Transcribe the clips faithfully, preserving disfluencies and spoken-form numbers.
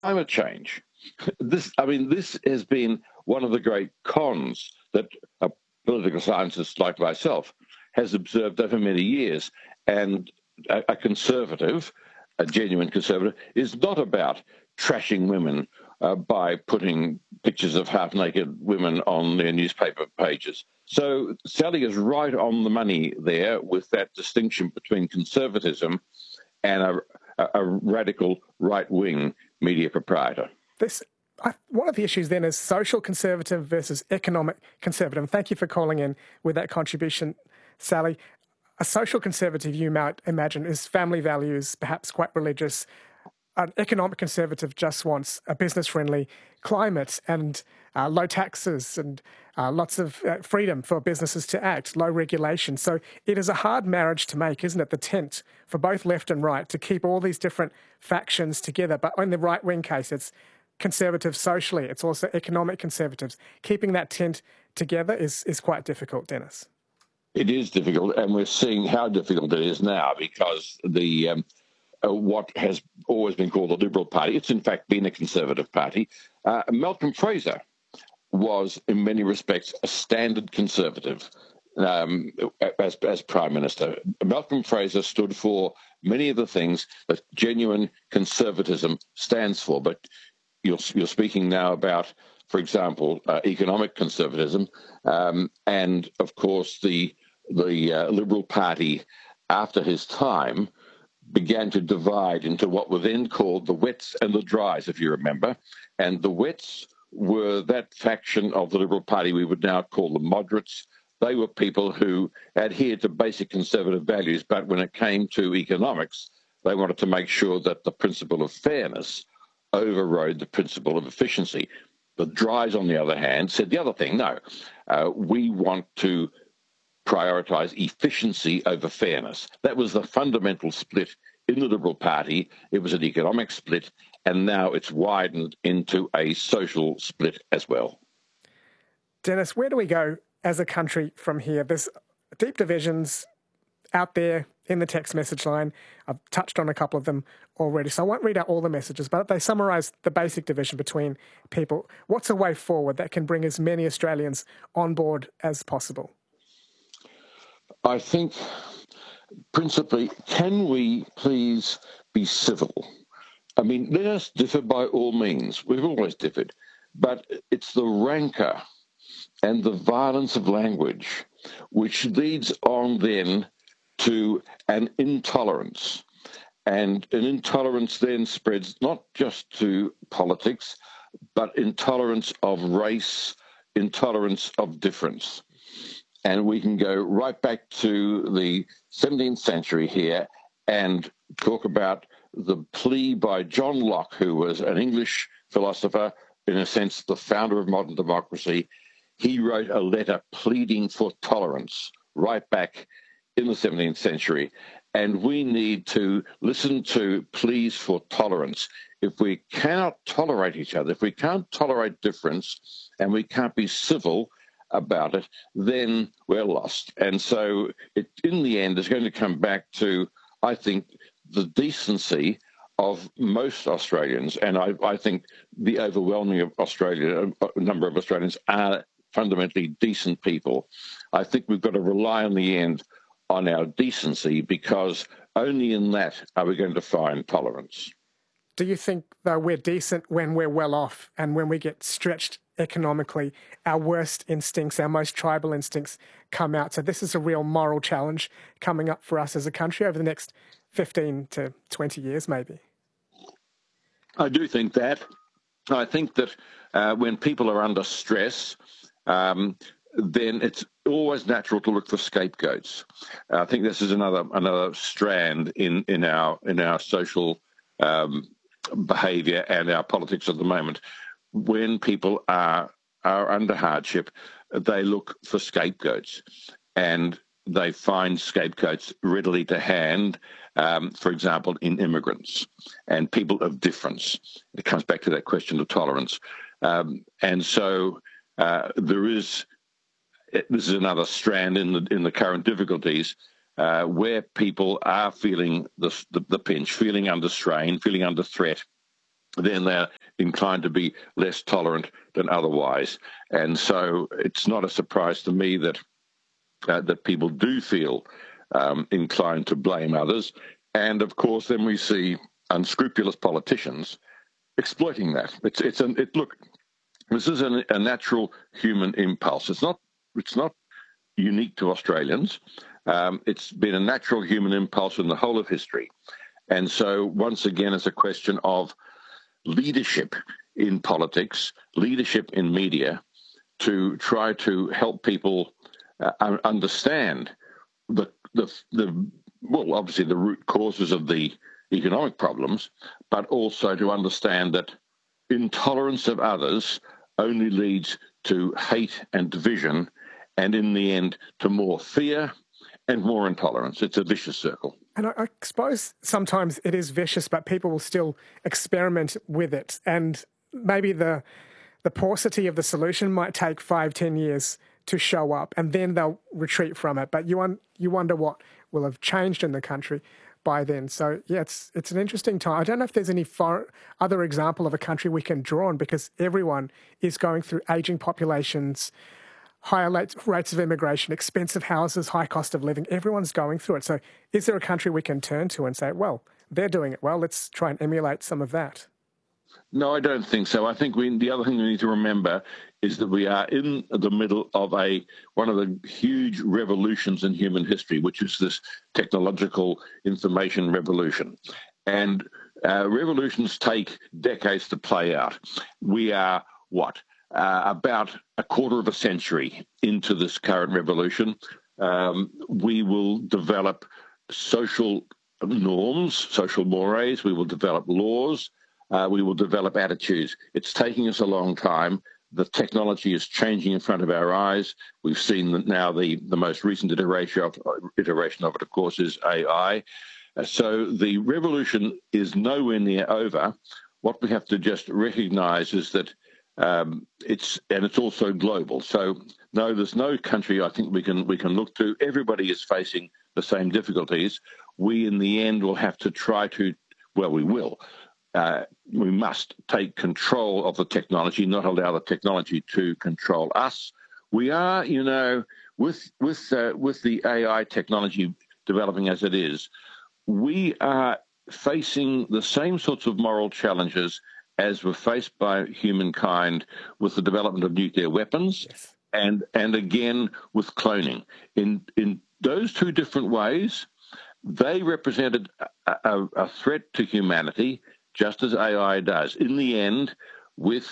Climate change. This, I mean, this has been one of the great cons that a political scientist like myself has observed over many years. And a, a conservative, a genuine conservative, is not about trashing women uh, by putting pictures of half-naked women on their newspaper pages. So Sally is right on the money there with that distinction between conservatism and a, a, a radical right-wing media proprietor. This I, one of the issues then is social conservative versus economic conservative. And thank you for calling in with that contribution, Sally. A social conservative, you might imagine, is family values, perhaps quite religious. An economic conservative just wants a business-friendly climate and uh, low taxes and uh, lots of uh, freedom for businesses to act, low regulation. So it is a hard marriage to make, isn't it, the tent for both left and right to keep all these different factions together. But in the right-wing case, it's conservative socially. It's also economic conservatives. Keeping that tent together is, is quite difficult, Dennis. It is difficult, and we're seeing how difficult it is now because the um, uh, what has always been called the Liberal Party, it's in fact been a Conservative Party. Uh, Malcolm Fraser was, in many respects, a standard Conservative um, as, as Prime Minister. Malcolm Fraser stood for many of the things that genuine conservatism stands for, but you're, you're speaking now about, for example, uh, economic conservatism, um, and of course the the uh, Liberal Party, after his time, began to divide into what were then called the wets and the dries, if you remember. And the wets were that faction of the Liberal Party we would now call the moderates. They were people who adhered to basic conservative values, but when it came to economics, they wanted to make sure that the principle of fairness overrode the principle of efficiency. The dries, on the other hand, said the other thing. No, uh, we want to prioritise efficiency over fairness. That was the fundamental split in the Liberal Party. It was an economic split, and now it's widened into a social split as well. Dennis, where do we go as a country from here? There's deep divisions out there in the text message line. I've touched on a couple of them already, so I won't read out all the messages, but they summarise the basic division between people. What's a way forward that can bring as many Australians on board as possible? I think, principally, can we please be civil? I mean, let us differ by all means. We've always differed. But it's the rancour and the violence of language which leads on then to an intolerance. And an intolerance then spreads not just to politics, but intolerance of race, intolerance of difference. And we can go right back to the seventeenth century here and talk about the plea by John Locke, who was an English philosopher, in a sense, the founder of modern democracy. He wrote a letter pleading for tolerance right back in the seventeenth century. And we need to listen to pleas for tolerance. If we cannot tolerate each other, if we can't tolerate difference, and we can't be civil about it, then we're lost. And so it, in the end, is going to come back to, I think, the decency of most Australians. And I, I think the overwhelming of Australia, number of Australians are fundamentally decent people. I think we've got to rely in the end on our decency, because only in that are we going to find tolerance. Do you think, though, we're decent when we're well off, and when we get stretched economically, our worst instincts, our most tribal instincts come out? So this is a real moral challenge coming up for us as a country over the next fifteen to twenty years, maybe. I do think that. I think that uh, when people are under stress, um, then it's always natural to look for scapegoats. I think this is another another strand in, in our in our social um, behaviour and our politics at the moment. When people are are under hardship, they look for scapegoats, and they find scapegoats readily to hand. Um, for example, in immigrants and people of difference. It comes back to that question of tolerance, um, and so uh, there is. This is another strand in the in the current difficulties, uh, where people are feeling the, the the pinch, feeling under strain, feeling under threat. then they're inclined to be less tolerant than otherwise. And so it's not a surprise to me that uh, that people do feel um, inclined to blame others. And of course, then we see unscrupulous politicians exploiting that. It's it's an it look. This is a, a natural human impulse. It's not it's not unique to Australians. Um, it's been a natural human impulse in the whole of history. And so once again, it's a question of leadership in politics, leadership in media, to try to help people uh, understand the, the the well, obviously the root causes of the economic problems, but also to understand that intolerance of others only leads to hate and division, and in the end to more fear and more intolerance. It's a vicious circle. And I, I suppose sometimes it is vicious, but people will still experiment with it. And maybe the the paucity of the solution might take five, ten years to show up, and then they'll retreat from it. But you un, you wonder what will have changed in the country by then. So, yeah, it's it's an interesting time. I don't know if there's any far, other example of a country we can draw on, because everyone is going through ageing populations, higher rates of immigration, expensive houses, high cost of living. Everyone's going through it. So is there a country we can turn to and say, well, they're doing it well, let's try and emulate some of that? No, I don't think so. I think we, the other thing we need to remember is that we are in the middle of a one of the huge revolutions in human history, which is this technological information revolution. And uh, revolutions take decades to play out. We are, what, uh, about a quarter of a century into this current revolution. Um, we will develop social norms, social mores. We will develop laws. Uh, we will develop attitudes. It's taking us a long time. The technology is changing in front of our eyes. We've seen that now the, the most recent iteration of, iteration of it, of course, is A I. Uh, so the revolution is nowhere near over. What we have to just recognize is that um, it's, and it's also global. So no, there's no country I think we can we can look to. Everybody is facing the same difficulties. We, in the end, will have to try to, well, we will. Uh, we must take control of the technology, not allow the technology to control us. We are, you know, with with uh, with the A I technology developing as it is, we are facing the same sorts of moral challenges as were faced by humankind with the development of nuclear weapons, yes. and and again with cloning. In in those two different ways, they represented a, a, a threat to humanity, just as A I does. In the end, with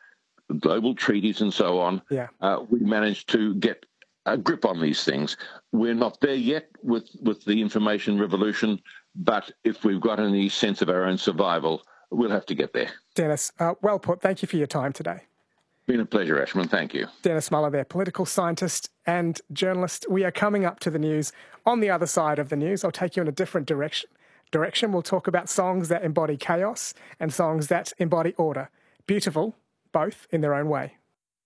global treaties and so on, yeah. uh, we managed to get a grip on these things. We're not there yet with, with the information revolution, but if we've got any sense of our own survival, we'll have to get there. Dennis, uh, well put. Thank you for your time today. Been a pleasure, Ashman. Thank you. Dennis Muller there, political scientist and journalist. We are coming up to the news. On the other side of the news, I'll take you in a different direction. Direction. We'll talk about songs that embody chaos and songs that embody order. Beautiful, both in their own way.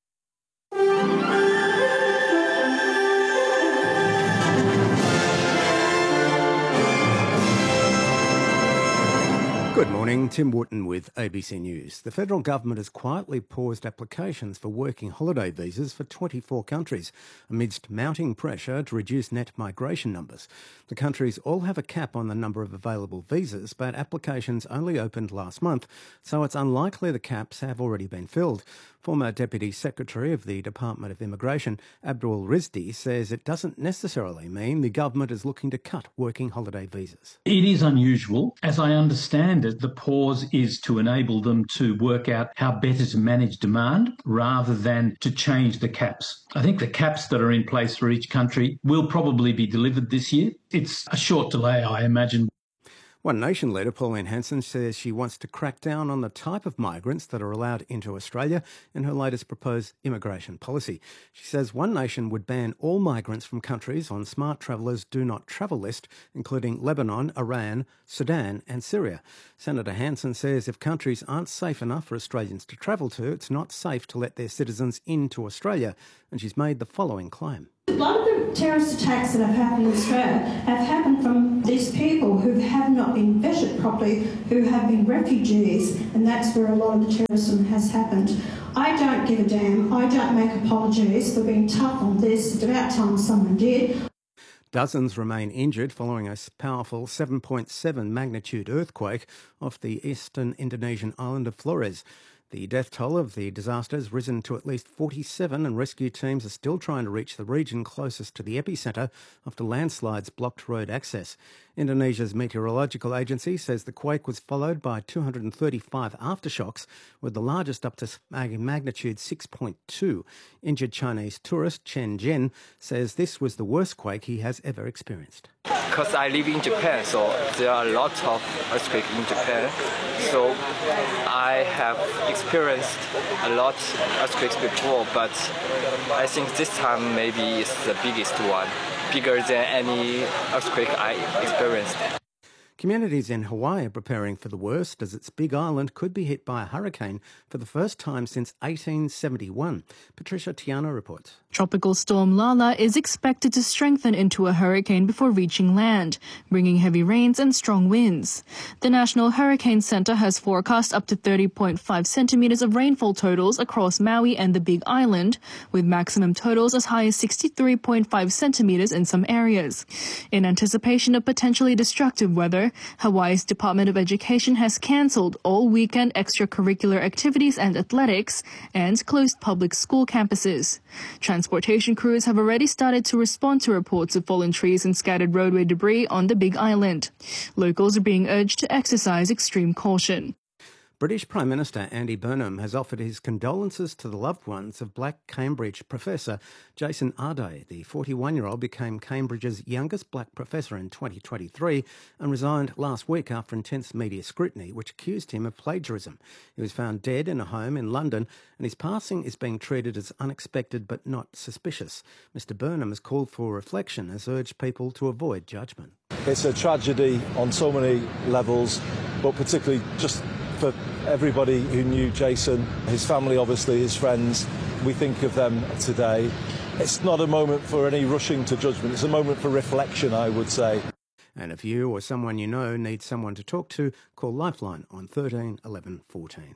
Good morning, Tim Wootton with A B C News. The federal government has quietly paused applications for working holiday visas for twenty-four countries amidst mounting pressure to reduce net migration numbers. The countries all have a cap on the number of available visas, but applications only opened last month, so it's unlikely the caps have already been filled. Former Deputy Secretary of the Department of Immigration, Abdul Rizdi, says it doesn't necessarily mean the government is looking to cut working holiday visas. It is unusual. As I understand it, the pause is to enable them to work out how better to manage demand rather than to change the caps. I think the caps that are in place for each country will probably be delivered this year. It's a short delay, I imagine. One Nation leader, Pauline Hanson, says she wants to crack down on the type of migrants that are allowed into Australia in her latest proposed immigration policy. She says One Nation would ban all migrants from countries on Smart Travellers Do Not Travel list, including Lebanon, Iran, Sudan and Syria. Senator Hanson says if countries aren't safe enough for Australians to travel to, it's not safe to let their citizens into Australia, and she's made the following claim. A lot of the terrorist attacks that have happened in Australia have happened from these people who have not been vetted properly, who have been refugees, and that's where a lot of the terrorism has happened. I don't give a damn. I don't make apologies for being tough on this. It's about time someone did. Dozens remain injured following a powerful seven point seven magnitude earthquake off the eastern Indonesian island of Flores. The death toll of the disaster has risen to at least forty-seven, and rescue teams are still trying to reach the region closest to the epicentre after landslides blocked road access. Indonesia's meteorological agency says the quake was followed by two hundred thirty-five aftershocks, with the largest up to magnitude six point two. Injured Chinese tourist Chen Jian says this was the worst quake he has ever experienced. Because I live in Japan, so there are a lot of earthquakes in Japan. So I have experienced a lot of earthquakes before, but I think this time maybe it's the biggest one, bigger than any earthquake I experienced. Communities in Hawaii are preparing for the worst as its big island could be hit by a hurricane for the first time since eighteen seventy-one. Patricia Tiano reports. Tropical storm Lala is expected to strengthen into a hurricane before reaching land, bringing heavy rains and strong winds. The National Hurricane Center has forecast up to thirty point five centimetres of rainfall totals across Maui and the Big Island, with maximum totals as high as sixty-three point five centimetres in some areas. In anticipation of potentially destructive weather, Hawaii's Department of Education has cancelled all weekend extracurricular activities and athletics and closed public school campuses. Transportation crews have already started to respond to reports of fallen trees and scattered roadway debris on the Big Island. Locals are being urged to exercise extreme caution. British Prime Minister Andy Burnham has offered his condolences to the loved ones of Black Cambridge professor Jason Arday. The forty-one-year-old became Cambridge's youngest black professor in twenty twenty-three and resigned last week after intense media scrutiny, which accused him of plagiarism. He was found dead in a home in London, and his passing is being treated as unexpected but not suspicious. Mister Burnham has called for reflection, has urged people to avoid judgment. It's a tragedy on so many levels, but particularly just for everybody who knew Jason, his family, obviously, his friends. We think of them today. It's not a moment for any rushing to judgment. It's a moment for reflection, I would say. And if you or someone you know needs someone to talk to, call Lifeline on thirteen eleven fourteen.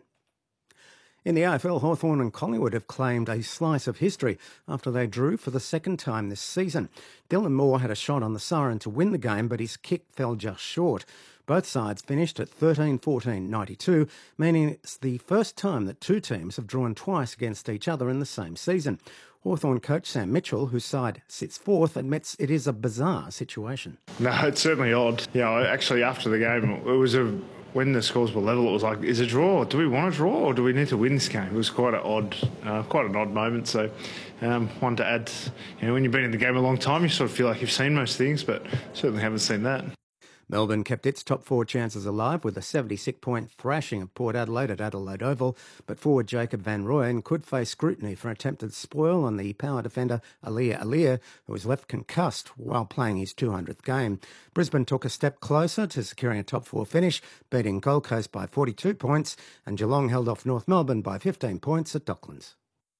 In the A F L, Hawthorn and Collingwood have claimed a slice of history after they drew for the second time this season. Dylan Moore had a shot on the siren to win the game, but his kick fell just short. Both sides finished at thirteen fourteen ninety-two, meaning it's the first time that two teams have drawn twice against each other in the same season. Hawthorn coach Sam Mitchell, whose side sits fourth, admits it is a bizarre situation. No, it's certainly odd. Yeah, you know, actually after the game, it was a... when the scores were level, it was like, is it a draw? Do we want to draw, or do we need to win this game? It was quite an odd, uh, quite an odd moment. So, um, one to add, you know, when you've been in the game a long time, you sort of feel like you've seen most things, but certainly haven't seen that. Melbourne kept its top four chances alive with a seventy-six point thrashing of Port Adelaide at Adelaide Oval, but forward Jacob Van Rooyen could face scrutiny for attempted spoil on the power defender Alia Alia, who was left concussed while playing his two hundredth game. Brisbane took a step closer to securing a top four finish, beating Gold Coast by forty-two points, and Geelong held off North Melbourne by fifteen points at Docklands.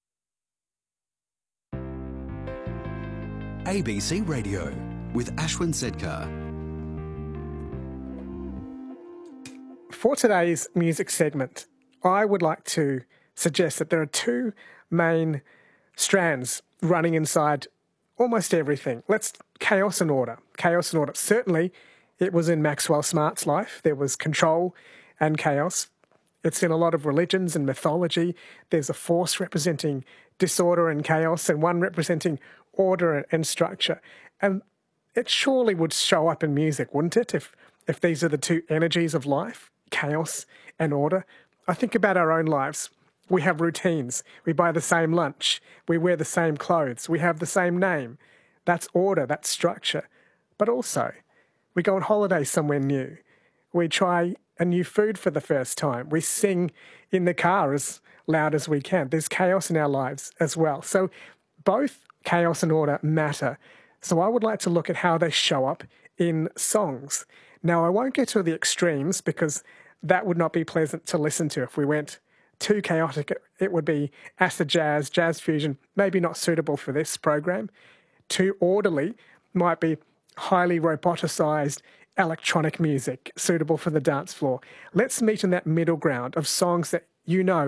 A B C Radio with Ashwin Sedkar. For today's music segment, I would like to suggest that there are two main strands running inside almost everything. Let's chaos and order. Chaos and order. Certainly, it was in Maxwell Smart's life. There was control and chaos. It's in a lot of religions and mythology. There's a force representing disorder and chaos and one representing order and structure. And it surely would show up in music, wouldn't it, if, if these are the two energies of life? Chaos and order. I think about our own lives. We have routines. We buy the same lunch. We wear the same clothes. We have the same name. That's order, that's structure. But also, we go on holiday somewhere new. We try a new food for the first time. We sing in the car as loud as we can. There's chaos in our lives as well. So both chaos and order matter. So I would like to look at how they show up in songs. Now, I won't get to the extremes because that would not be pleasant to listen to. If we went too chaotic, it would be acid jazz, jazz fusion, maybe not suitable for this program. too orderly might be highly roboticized electronic music suitable for the dance floor. Let's meet in that middle ground of songs that you know